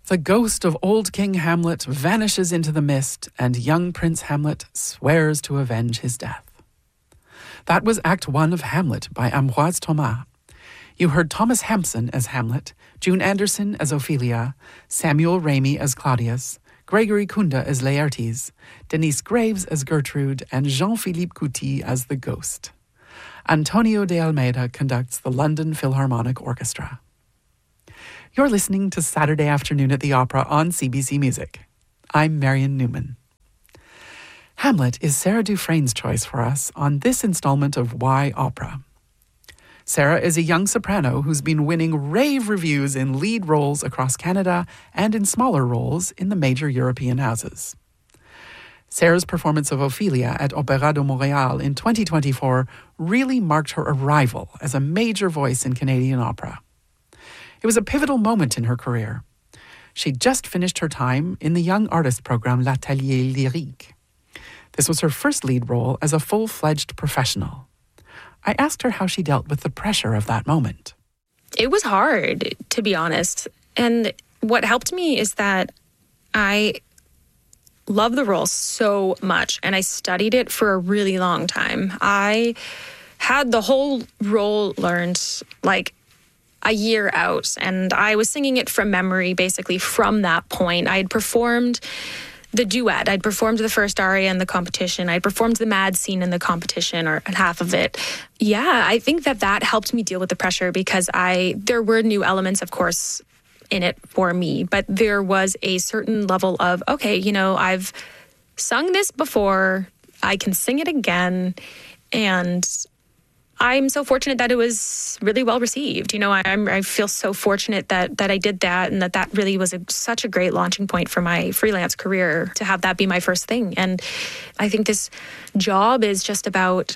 The ghost of old King Hamlet vanishes into the mist, and young Prince Hamlet swears to avenge his death. That was Act 1 of Hamlet by Ambroise Thomas. You heard Thomas Hampson as Hamlet, June Anderson as Ophelia, Samuel Ramey as Claudius, Gregory Kunda as Laertes, Denise Graves as Gertrude, and Jean-Philippe Couty as the Ghost. Antonio de Almeida conducts the London Philharmonic Orchestra. You're listening to Saturday Afternoon at the Opera on CBC Music. I'm Marion Newman. Hamlet is Sarah Dufresne's choice for us on this installment of Why Opera. Sarah is a young soprano who's been winning rave reviews in lead roles across Canada and in smaller roles in the major European houses. Sarah's performance of Ophelia at Opéra de Montréal in 2024 really marked her arrival as a major voice in Canadian opera. It was a pivotal moment in her career. She'd just finished her time in the Young Artist program L'Atelier Lyrique. This was her first lead role as a full-fledged professional. I asked her how she dealt with the pressure of that moment. It was hard, to be honest. And what helped me is that I love the role so much, and I studied it for a really long time. I had the whole role learned like a year out, and I was singing it from memory, basically from that point. I had performed the duet. I'd performed the first aria in the competition. I'd performed the mad scene in the competition, or half of it. Yeah, I think that helped me deal with the pressure because there were new elements, of course, in it for me, but there was a certain level of, okay, I've sung this before, I can sing it again, and I'm so fortunate that it was really well received. I feel so fortunate that I did that, and that really was such a great launching point for my freelance career to have that be my first thing. And I think this job is just about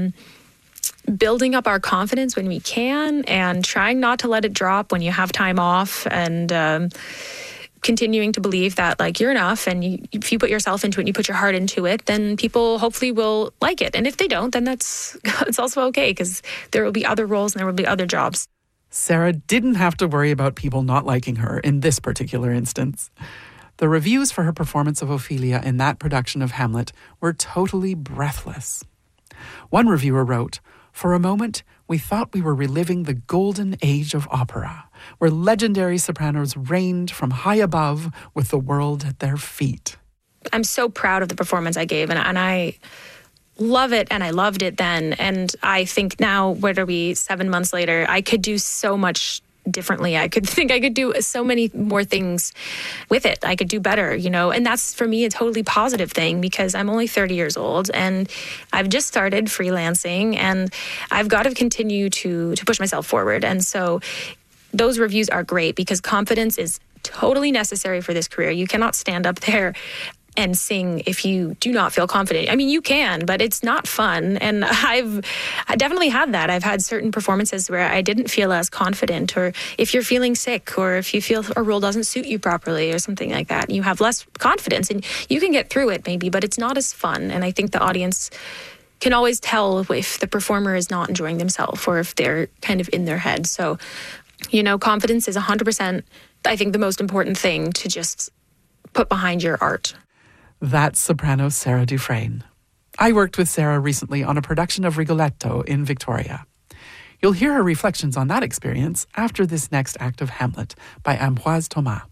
building up our confidence when we can and trying not to let it drop when you have time off, and continuing to believe that you're enough, and if you put yourself into it and you put your heart into it, then people hopefully will like it. And if they don't, then it's also okay, because there will be other roles and there will be other jobs. Sarah didn't have to worry about people not liking her in this particular instance. The reviews for her performance of Ophelia in that production of Hamlet were totally breathless. One reviewer wrote, "For a moment, we thought we were reliving the golden age of opera, where legendary sopranos reigned from high above with the world at their feet." I'm so proud of the performance I gave, and I love it, and I loved it then. And I think now, what are we, 7 months later, I could do so much differently. I could do so many more things with it. I could do better, and that's for me a totally positive thing, because I'm only 30 years old and I've just started freelancing, and I've got to continue to push myself forward. And so those reviews are great, because confidence is totally necessary for this career. You cannot stand up there and sing if you do not feel confident. I mean, you can, but it's not fun. And I definitely had that. I've had certain performances where I didn't feel as confident, or if you're feeling sick, or if you feel a role doesn't suit you properly or something like that, you have less confidence, and you can get through it maybe, but it's not as fun. And I think the audience can always tell if the performer is not enjoying themselves, or if they're kind of in their head. So, confidence is 100%, I think, the most important thing to just put behind your art. That's soprano Sarah Dufresne. I worked with Sarah recently on a production of Rigoletto in Victoria. You'll hear her reflections on that experience after this next act of Hamlet by Ambroise Thomas.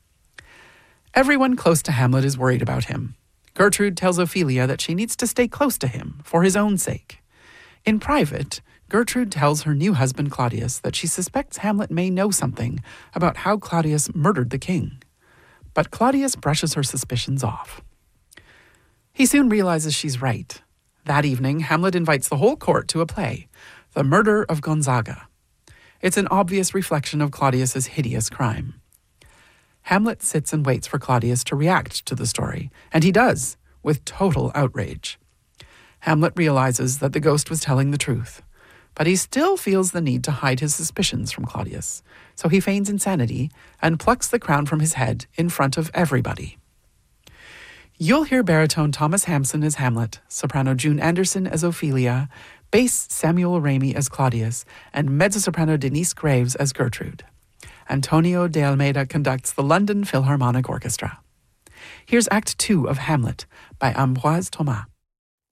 Everyone close to Hamlet is worried about him. Gertrude tells Ophelia that she needs to stay close to him for his own sake. In private, Gertrude tells her new husband Claudius that she suspects Hamlet may know something about how Claudius murdered the king. But Claudius brushes her suspicions off. He soon realizes she's right. That evening, Hamlet invites the whole court to a play, The Murder of Gonzaga. It's an obvious reflection of Claudius's hideous crime. Hamlet sits and waits for Claudius to react to the story, and he does, with total outrage. Hamlet realizes that the ghost was telling the truth, but he still feels the need to hide his suspicions from Claudius, so he feigns insanity and plucks the crown from his head in front of everybody. You'll hear baritone Thomas Hampson as Hamlet, soprano June Anderson as Ophelia, bass Samuel Ramey as Claudius, and mezzo-soprano Denise Graves as Gertrude. Antonio de Almeida conducts the London Philharmonic Orchestra. Here's Act 2 of Hamlet by Ambroise Thomas.